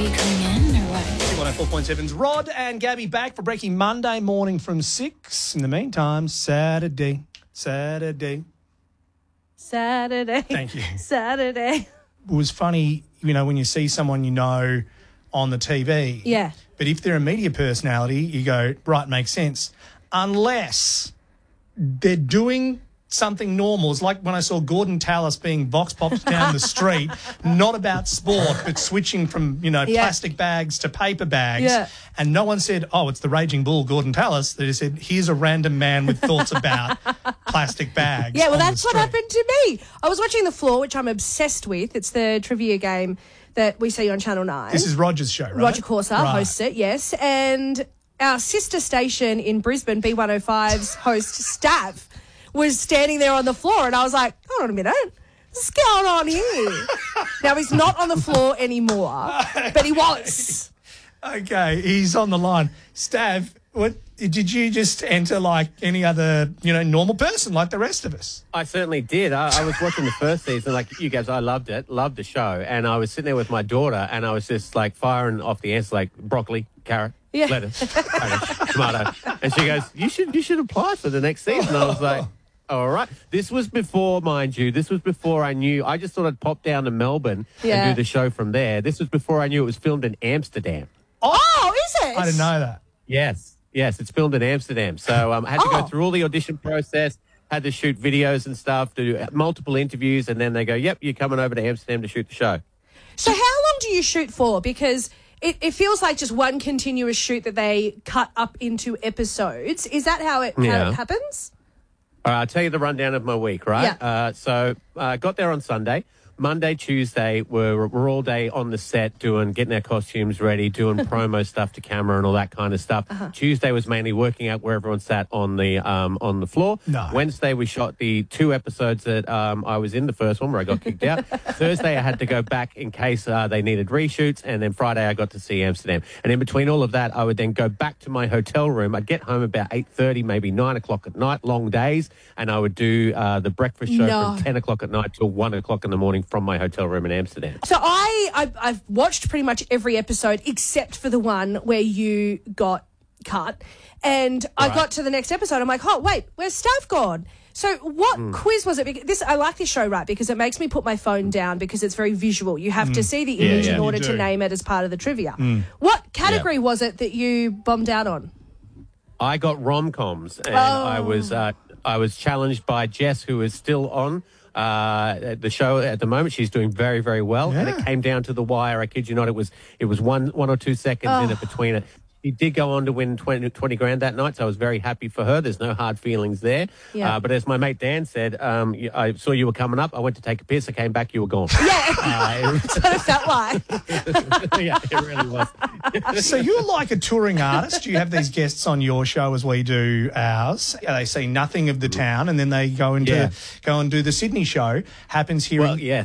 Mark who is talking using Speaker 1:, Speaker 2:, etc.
Speaker 1: you coming in or what?
Speaker 2: 104.7's Rod and Gabby back for Breaking Monday morning from 6. In the meantime, Saturday.
Speaker 3: Saturday.
Speaker 2: Thank you.
Speaker 3: Saturday.
Speaker 2: It was funny, when you see someone you know on the TV.
Speaker 3: Yeah.
Speaker 2: But if they're a media personality, you go, right, makes sense. Unless they're doing something normal. It's like when I saw Gordon Tallis being vox popped down the street, not about sport, but switching from, plastic bags to paper bags.
Speaker 3: Yeah.
Speaker 2: And no one said, oh, it's the Raging Bull, Gordon Tallis. They just said, here's a random man with thoughts about plastic bags.
Speaker 3: Yeah, well,
Speaker 2: on the
Speaker 3: that's what
Speaker 2: street.
Speaker 3: happened to me. I was watching The Floor, which I'm obsessed with. It's the trivia game that we see on Channel 9.
Speaker 2: This is Roger's show, right?
Speaker 3: Roger Corser hosts it, yes. And our sister station in Brisbane, B105's host, Stav, was standing there on the floor, and I was like, hold on a minute. What's going on here? Now, he's not on the floor anymore, but he was.
Speaker 2: Okay, he's on the line. Stav, what did you just enter like any other, normal person like the rest of us?
Speaker 4: I certainly did. I was watching the first season, like you guys. I loved it, loved the show, and I was sitting there with my daughter, and I was just like firing off the answers like broccoli, carrot, lettuce, radish, tomato, and she goes, "You should apply for the next season." I was like, all right. This was before, mind you, I knew. I just thought I'd pop down to Melbourne and do the show from there. This was before I knew it was filmed in Amsterdam.
Speaker 3: Oh, is it?
Speaker 2: I didn't know that.
Speaker 4: Yes, it's filmed in Amsterdam. So I had to go through all the audition process, had to shoot videos and stuff, do multiple interviews, and then they go, yep, you're coming over to Amsterdam to shoot the show.
Speaker 3: So how long do you shoot for? Because it feels like just one continuous shoot that they cut up into episodes. Is that how it happens?
Speaker 4: All right, I'll tell you the rundown of my week, right?
Speaker 3: Yeah.
Speaker 4: So I got there on Sunday. Monday, Tuesday, we're all day on the set getting our costumes ready, doing promo stuff to camera and all that kind of stuff. Tuesday was mainly working out where everyone sat on the floor.
Speaker 2: No.
Speaker 4: Wednesday, we shot the 2 episodes that I was in, the first one where I got kicked out. Thursday, I had to go back in case they needed reshoots. And then Friday, I got to see Amsterdam. And in between all of that, I would then go back to my hotel room. I'd get home about 8:30, maybe 9 o'clock at night, long days. And I would do the breakfast show from 10 o'clock at night till 1 o'clock in the morning from my hotel room in Amsterdam.
Speaker 3: So I've watched pretty much every episode except for the one where you got cut. And I got to the next episode. I'm like, oh, wait, where's Stav gone? So what quiz was it? Because I like this show, right, because it makes me put my phone down because it's very visual. You have to see the image in order to name it as part of the trivia. What category was it that you bombed out on?
Speaker 4: I got rom-coms, and I was challenged by Jess, who is still on the show at the moment. She's doing very, very well, and it came down to the wire. I kid you not, it was one or 2 seconds in it between it. She did go on to win 20 grand that night, so I was very happy for her. There's no hard feelings there.
Speaker 3: Yeah.
Speaker 4: But as my mate Dan said, I saw you were coming up. I went to take a piss. I came back. You were gone.
Speaker 3: Yeah, that's what it felt like.
Speaker 4: Yeah, it really was.
Speaker 2: So you're like a touring artist. You have these guests on your show as we do ours. They see nothing of the town, and then they go and do the Sydney show. Happens here.
Speaker 4: Well, yes.